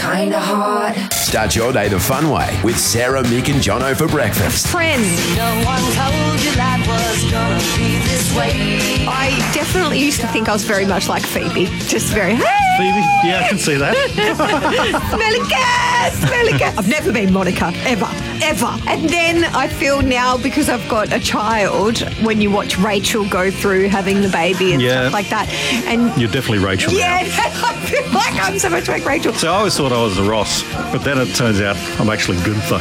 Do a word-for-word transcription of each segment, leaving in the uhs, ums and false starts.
kinda hard. Start your day the fun way with Sarah, Mick and Jono for breakfast. Friends. No one told you life was gonna be this way. I definitely used to think I was very much like Phoebe. Just very, hey! Phoebe? Yeah, I can see that. Smelly cat, smelly cat. I've never been Monica, ever, ever. And then I feel now, because I've got a child, when you watch Rachel go through having the baby and Yeah. stuff like that. And You're definitely Rachel yeah, now. I feel like I'm so much like Rachel. So I always thought I was a Ross, but then it turns out I'm actually Gunther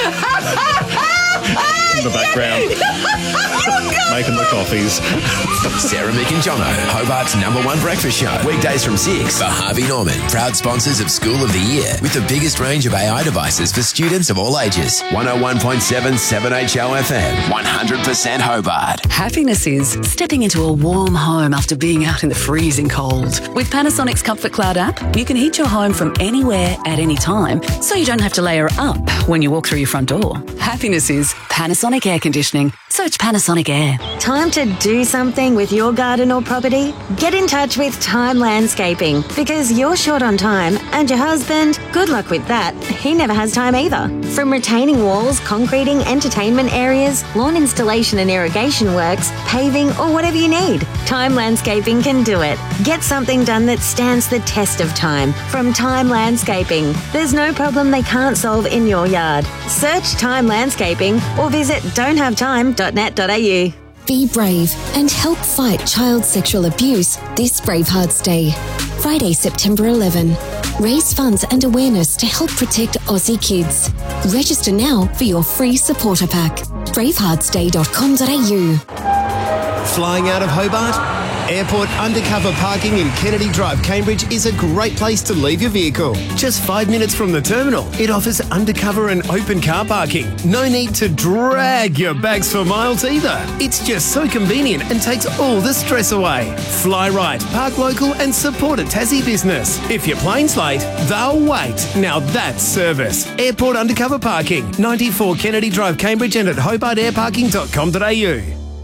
in the background. Making the coffees. Sarah, Mick and Jono, Hobart's number one breakfast show. Weekdays from six for Harvey Norman, proud sponsors of School of the Year with the biggest range of A I devices for students of all ages. one oh one point seven seven H O F M, one hundred percent Hobart. Happiness is stepping into a warm home after being out in the freezing cold. With Panasonic's Comfort Cloud app, you can heat your home from anywhere at any time, so you don't have to layer up when you walk through your front door. Happiness is Panasonic Air Conditioning. Search Panasonic Air. Time to do something with your garden or property? Get in touch with Time Landscaping, because you're short on time and your husband, good luck with that. He never has time either. From retaining walls, concreting, entertainment areas, lawn installation and irrigation works, paving, or whatever you need, Time Landscaping can do it. Get something done that stands the test of time from Time Landscaping. There's no problem they can't solve in your yard. Search Time Landscaping or visit don't have time dot net dot a u. Be brave and help fight child sexual abuse this Bravehearts Day. Friday, September eleventh. Raise funds and awareness to help protect Aussie kids. Register now for your free supporter pack. bravehearts day dot com dot a u. Flying out of Hobart? Airport undercover parking in Kennedy Drive, Cambridge is a great place to leave your vehicle. Just five minutes from the terminal, it offers undercover and open car parking. No need to drag your bags for miles either. It's just so convenient and takes all the stress away. Fly right, park local and support a Tassie business. If your plane's late, they'll wait. Now that's service. Airport undercover parking, ninety-four Kennedy Drive, Cambridge and at hobart air parking dot com dot a u.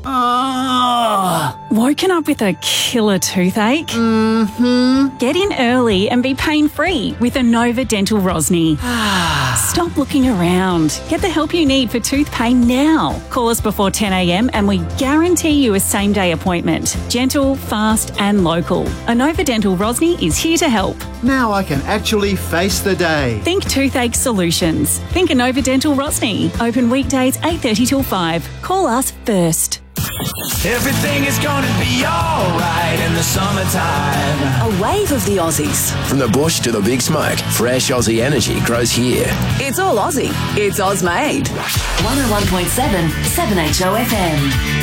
Oh, woken up with a killer toothache? Mm-hmm. Get in early and be pain-free with Anova Dental Rosny. Stop looking around. Get the help you need for tooth pain now. Call us before ten a m and we guarantee you a same-day appointment. Gentle, fast and local. Anova Dental Rosny is here to help. Now I can actually face the day. Think toothache solutions. Think Anova Dental Rosny. Open weekdays eight thirty till five. Call us first. Everything is gonna be alright in the summertime. A wave of the Aussies. From the bush to the big smoke, fresh Aussie energy grows here. It's all Aussie. It's Oz made. one oh one point seven, seven H O F M.